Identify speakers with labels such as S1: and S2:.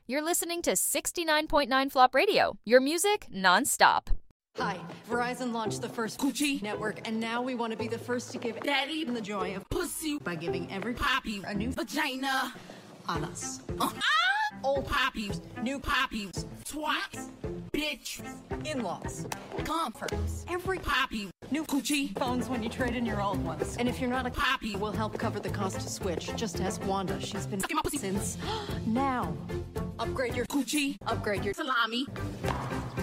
S1: You're listening to 69.9 Flop Radio, your music nonstop.
S2: Hi, Verizon launched the first Coochie network, and now we want to be the first to give Daddy the joy of pussy by giving every poppy a new vagina on us. Old poppies, new poppies, twats, bitch, in-laws, comforts, every poppy, new Coochie phones when you trade in your old ones. And if you're not a poppy, we'll help cover the cost to switch. Just ask Wanda. She's been fucking my pussy since now. Upgrade your Coochie, upgrade your salami.